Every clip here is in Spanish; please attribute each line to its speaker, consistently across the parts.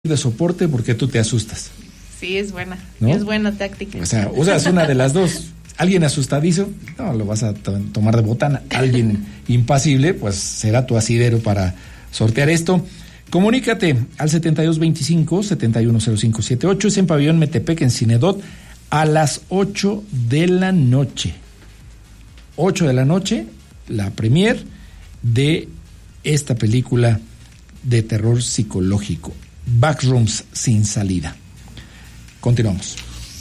Speaker 1: de soporte porque tú te asustas.
Speaker 2: Sí, es buena,
Speaker 1: ¿no?
Speaker 2: Es buena táctica.
Speaker 1: O sea, usas una de las dos. Alguien asustadizo, no, lo vas a tomar de botana. Alguien impasible, pues será tu asidero para sortear esto. Comunícate al 7225-710578, es en Pabellón Metepec, en Cinedot, a las 8 de la noche. 8 de la noche, la premier de esta película de terror psicológico, Backrooms sin salida. Continuamos.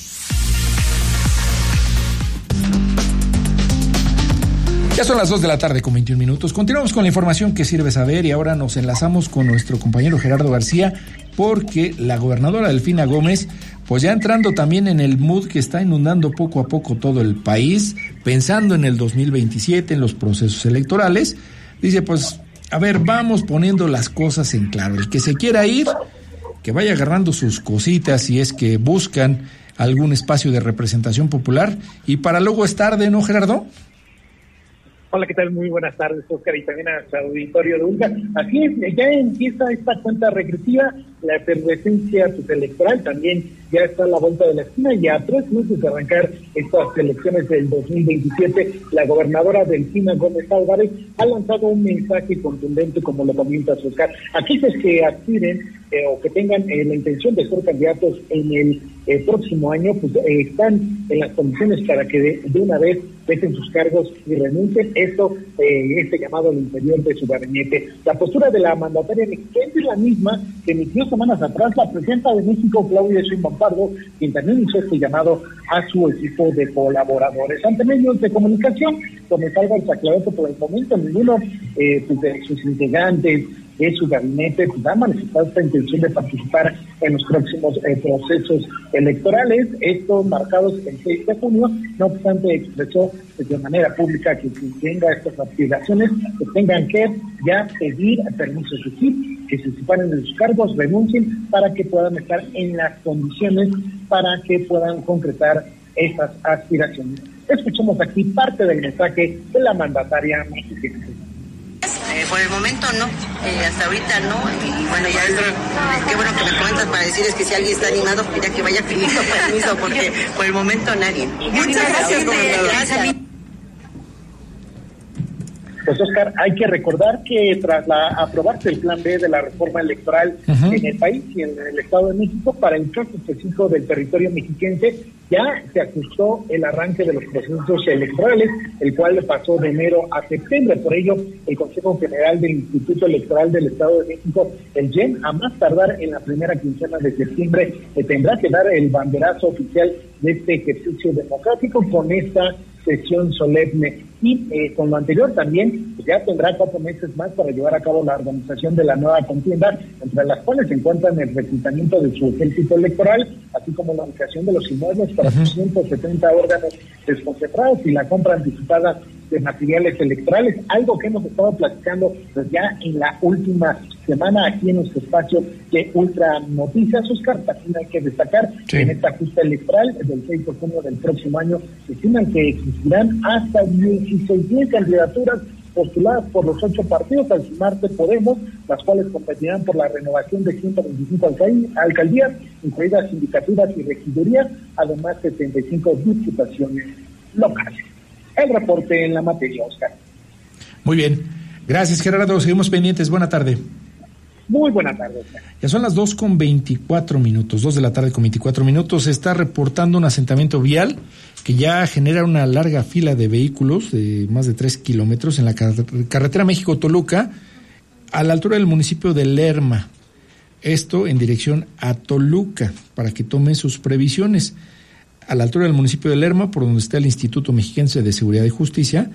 Speaker 1: Ya son las 2 de la tarde con 21 minutos. Continuamos con la información que sirve saber y ahora nos enlazamos con nuestro compañero Gerardo García, porque la gobernadora Delfina Gómez, pues ya entrando también en el mood que está inundando poco a poco todo el país, pensando en el 2027, en los procesos electorales, dice, pues, a ver, vamos poniendo las cosas en claro. El que se quiera ir, que vaya agarrando sus cositas si es que buscan algún espacio de representación popular, y para luego es tarde, ¿no, Gerardo?
Speaker 3: Hola, ¿qué tal? Muy buenas tardes, Oscar, y también a su auditorio de UNCA. Así es, ya empieza esta cuenta regresiva, la efervescencia electoral también ya está a la vuelta de la esquina, y a 3 meses de arrancar estas elecciones del 2027, la gobernadora Delfina Gómez Álvarez ha lanzado un mensaje contundente, como lo comenta Oscar. Aquellos que aspiren o que tengan la intención de ser candidatos en el próximo año, pues están en las condiciones para que de una vez dejen sus cargos y renuncien. Esto, este llamado al interior de su gabinete. La postura de la mandataria mexicana es la misma que emitió semanas atrás la presidenta de México, Claudia Sheinbaum Pardo, quien también hizo este llamado a su equipo de colaboradores. Ante medios de comunicación, Gómez Álvarez aclaró que por el momento ninguno de sus integrantes de su gabinete pues ha manifestado esta intención de participar en los próximos procesos electorales, estos marcados el 6 de junio. No obstante, expresó de manera pública que quien tenga estas aspiraciones pues tengan que ya pedir permiso, es decir, que se separen de sus cargos, renuncien, para que puedan estar en las condiciones para que puedan concretar esas aspiraciones. Escuchemos aquí parte del mensaje de la mandataria mexicana.
Speaker 4: Por el momento no, hasta ahorita no, y bueno, ya qué bueno que me comentas para decirles que si alguien está animado, ya que vaya pidiendo permiso, porque por el momento nadie. Muchas gracias, gracias.
Speaker 3: Pues Oscar, hay que recordar que tras aprobarse el plan B de la reforma electoral en el país y en el Estado de México, para el caso específico del territorio mexiquense, ya se ajustó el arranque de los procesos electorales, el cual pasó de enero a septiembre. Por ello, el Consejo General del Instituto Electoral del Estado de México, el IEM, a más tardar en la primera quincena de septiembre, tendrá que dar el banderazo oficial de este ejercicio democrático con esta sesión solemne. Y con lo anterior también, pues ya tendrá 4 meses más para llevar a cabo la organización de la nueva contienda, entre las cuales se encuentran el reclutamiento de su ejército electoral, así como la ubicación de los inmuebles para sus 170 órganos desconcentrados y la compra anticipada de materiales electorales, algo que hemos estado platicando pues ya en la última semana aquí en nuestro espacio de Ultra Noticias. Oscar, también hay que destacar que en esta justa electoral del 6 de junio del próximo año se estiman que existirán hasta 16,000 candidaturas postuladas por los 8 partidos, al sumarte Podemos, las cuales competirán por la renovación de 125 alcaldías, incluidas sindicaturas y regidurías, además de 75 diputaciones locales. El reporte en la materia, Oscar.
Speaker 1: Muy bien. Gracias, Gerardo. Seguimos pendientes. Buena tarde.
Speaker 3: Muy buena tarde, Oscar.
Speaker 1: Ya son las 2:24, 2 de la tarde con 24 minutos. Se está reportando un asentamiento vial que ya genera una larga fila de vehículos de más de 3 kilómetros en la carretera México-Toluca, a la altura del municipio de Lerma. Esto en dirección a Toluca, para que tomen sus previsiones. A la altura del municipio de Lerma, por donde está el Instituto Mexiquense de Seguridad y Justicia,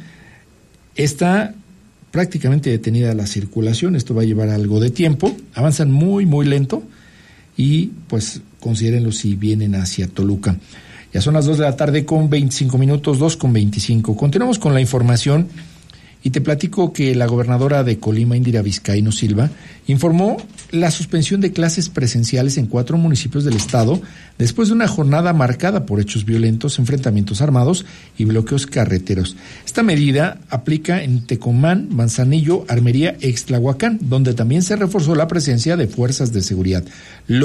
Speaker 1: está prácticamente detenida la circulación. Esto va a llevar algo de tiempo, avanzan muy, muy lento y pues considérenlo si vienen hacia Toluca. Ya son las 2 de la tarde con 25 minutos, 2:25. Continuamos con la información y te platico que la gobernadora de Colima, Indira Vizcaíno Silva, informó la suspensión de clases presenciales en 4 municipios del estado después de una jornada marcada por hechos violentos, enfrentamientos armados y bloqueos carreteros. Esta medida aplica en Tecomán, Manzanillo, Armería e Ixtlahuacán, donde también se reforzó la presencia de fuerzas de seguridad.